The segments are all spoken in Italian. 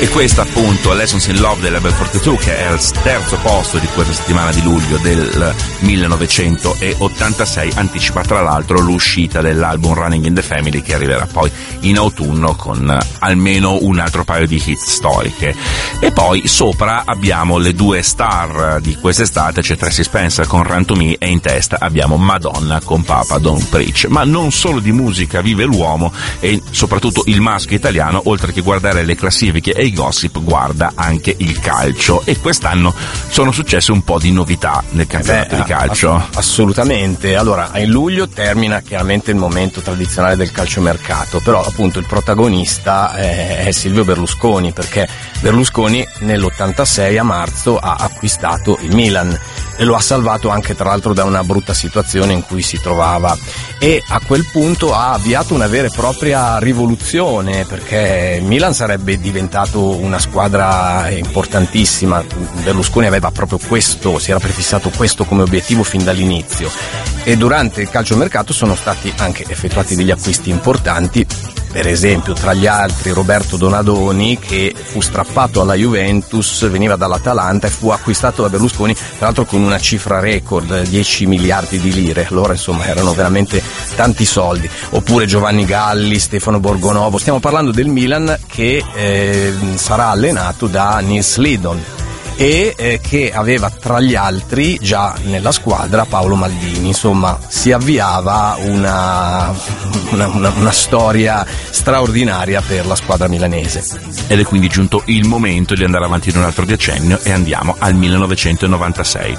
E questa appunto Lessons in Love della Level 42, che è al terzo posto di questa settimana di luglio del 1986, anticipa tra l'altro l'uscita dell'album Running in the Family, che arriverà poi in autunno con almeno un altro paio di hit storiche. E poi sopra abbiamo le due star di quest'estate, c'è Tracy Spencer con Run to Me e in testa abbiamo Madonna con Papa Don't Preach. Ma non solo di musica vive l'uomo, e soprattutto il maschio italiano, oltre che guardare le classifiche e i gossip, guarda anche il calcio, e quest'anno sono successe un po' di novità nel campionato di calcio. Assolutamente. Allora, in luglio termina chiaramente il momento tradizionale del calciomercato, però appunto il protagonista è Silvio Berlusconi, perché Berlusconi nell'86 a marzo ha acquistato il Milan e lo ha salvato anche tra l'altro da una brutta situazione in cui si trovava, e a quel punto ha avviato una vera e propria rivoluzione, perché il Milan sarebbe diventato una squadra importantissima. Berlusconi aveva proprio questo, si era prefissato questo come obiettivo fin dall'inizio, e durante il calciomercato sono stati anche effettuati degli acquisti importanti. Per esempio, tra gli altri, Roberto Donadoni, che fu strappato alla Juventus, veniva dall'Atalanta e fu acquistato da Berlusconi, tra l'altro con una cifra record, 10 miliardi di lire. Allora, insomma, erano veramente tanti soldi. Oppure Giovanni Galli, Stefano Borgonovo. Stiamo parlando del Milan che sarà allenato da Nils Lidon, e che aveva tra gli altri già nella squadra Paolo Maldini. Insomma, si avviava una storia straordinaria per la squadra milanese. Ed è quindi giunto il momento di andare avanti in un altro decennio, e andiamo al 1996.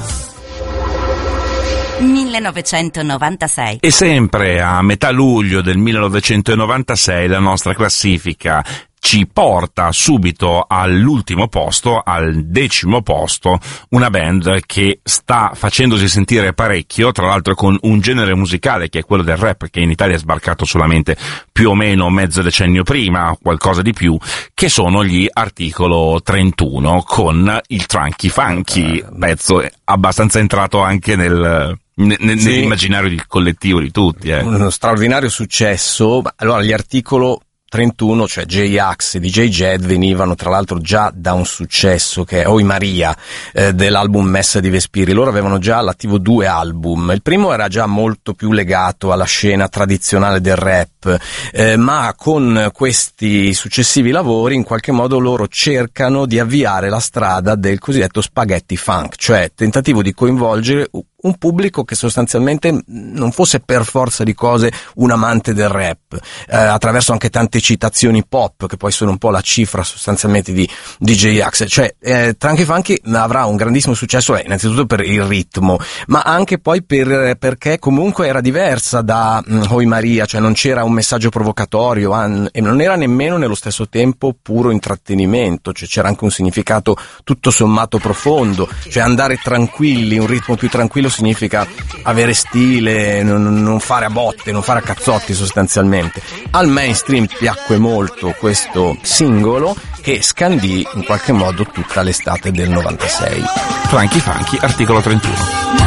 1996. E sempre a metà luglio del 1996 la nostra classifica ci porta subito all'ultimo posto, al 10° posto, una band che sta facendosi sentire parecchio, tra l'altro con un genere musicale che è quello del rap, che in Italia è sbarcato solamente più o meno mezzo decennio prima, qualcosa di più, che sono gli Articolo 31 con il Tranchi Funky, pezzo abbastanza entrato anche nell'immaginario collettivo di tutti. Uno straordinario successo. Allora, gli Articolo 31, cioè J-Ax e DJ Jed, venivano tra l'altro già da un successo che è Oi Maria, dell'album Messa di Vespiri. Loro avevano già all'attivo 2 album. Il primo era già molto più legato alla scena tradizionale del rap, ma con questi successivi lavori in qualche modo loro cercano di avviare la strada del cosiddetto spaghetti funk, cioè tentativo di coinvolgere un pubblico che sostanzialmente non fosse per forza di cose un amante del rap, attraverso anche tante citazioni pop, che poi sono un po' la cifra sostanzialmente di DJ Axe. Cioè Tranchi Funky avrà un grandissimo successo innanzitutto per il ritmo, ma anche poi perché comunque era diversa da Oi Maria, cioè non c'era un messaggio provocatorio e non era nemmeno nello stesso tempo puro intrattenimento, cioè c'era anche un significato tutto sommato profondo, cioè andare tranquilli, un ritmo più tranquillo significa avere stile, non fare a botte, non fare a cazzotti sostanzialmente. Al mainstream piacque molto questo singolo, che scandì in qualche modo tutta l'estate del 96. Tranchi Funky, Articolo 31.